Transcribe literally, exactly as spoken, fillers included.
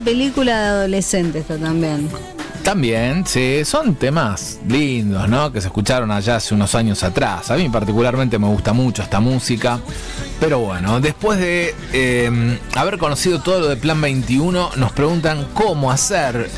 Película de adolescente esto también. También, sí, son temas lindos, ¿no? Que se escucharon allá hace unos años atrás. A mí particularmente me gusta mucho esta música. Pero bueno, después de eh, haber conocido todo lo de Plan veintiuno, nos preguntan cómo hacer